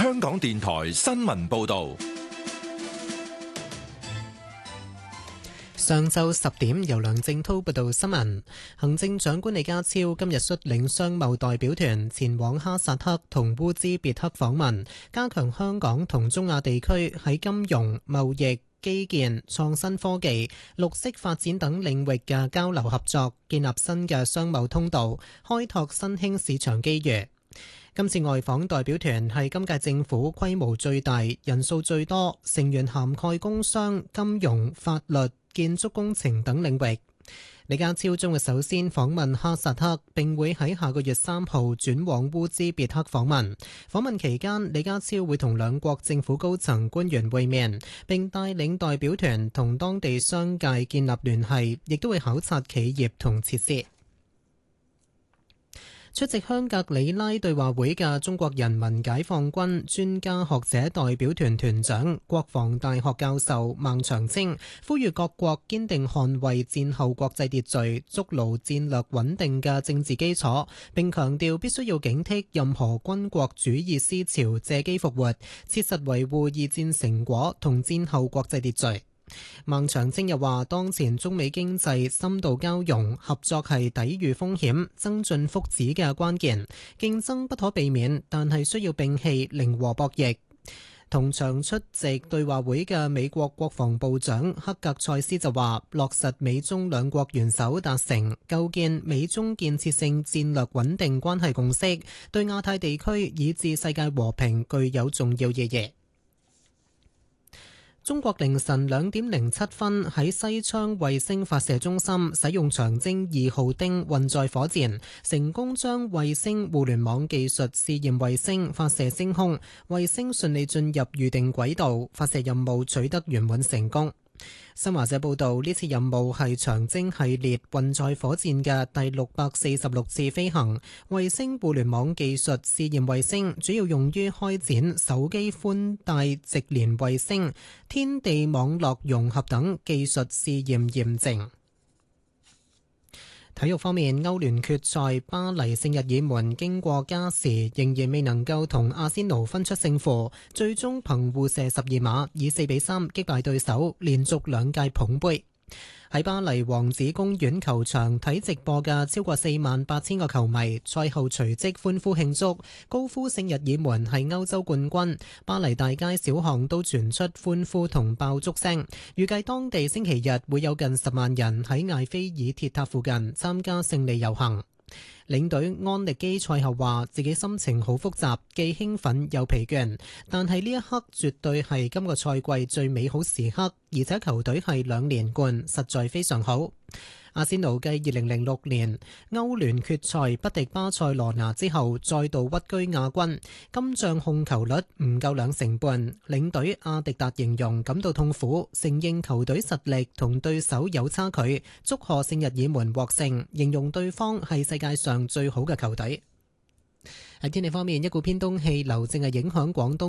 香港電台新聞報道。 上晝10點，由梁正滔報道新聞。行政長官李家超今日率領商貿代表團前往哈薩克同烏茲別克訪問，加強香港同中亞地區喺金融、貿易、基建、創新科技、綠色發展等領域嘅交流合作，建立新嘅商貿通道，開拓新興市場機遇。今次外訪代表團係今屆政府規模最大、人數最多，成員涵蓋工商、金融、法律、建築工程等領域。李家超將會首先訪問哈薩克，並會喺下個月3號轉往烏茲別克訪問。訪問期間，李家超會同兩國政府高層官員會面，並帶領代表團同當地商界建立聯繫，亦都會考察企業同設施。出席香格里拉對話會嘅中國人民解放軍專家學者代表團團長、國防大學教授孟長青呼籲各國堅定捍衛戰後國際秩序，築牢戰略穩定嘅政治基礎，並強調必須要警惕任何軍國主義思潮借機復活，切實維護二戰成果同戰後國際秩序。孟長青又話，當前中美經濟深度交融，合作係抵禦風險、增進福祉嘅關鍵。競爭不可避免，但係需要摒棄零和博弈。同場出席對話會嘅美國國防部長克格塞斯就話，落實美中兩國元首達成構建美中建設性戰略穩定關係共識，對亞太地區以至世界和平具有重要意義。中國凌晨2點07分喺西昌衛星發射中心使用長征2號丁運載火箭，成功將衛星互聯網技術試驗衛星發射升空，衛星順利進入預定軌道，發射任務取得圓滿成功。新華社報道，呢次任務係長征系列運載火箭嘅第646次飛行。衛星互聯網技術試驗衛星主要用於開展手機寬帶直連衛星、天地網絡融合等技術試驗驗證。體育方面，歐聯決賽巴黎聖日耳門經過加時仍然未能夠同阿仙奴分出勝負，最終憑互射12碼以4-3擊敗對手，連續2屆捧杯。喺巴黎王子公園球場睇直播嘅超過48000個球迷，賽後隨即歡呼慶祝，高呼聖日耳門係歐洲冠軍。巴黎大街小巷都傳出歡呼同爆竹聲，預計當地星期日會有近10萬人喺艾菲爾鐵塔附近參加勝利遊行。領隊安力基賽後話自己心情好複雜，既興奮又疲倦，但係呢一刻絕對係今個賽季最美好時刻，而且球隊係2連冠，實在非常好。阿仙奴繼2006年歐聯決賽不敵巴塞羅那之後，再度屈居亞軍，今仗控球率唔夠2成半。領隊阿迪達形容感到痛苦，承認球隊實力同對手有差距，祝賀聖日耳門獲勝，形容對方係世界上最好嘅球隊。喺天氣方面，一股偏東氣流正係影響廣東。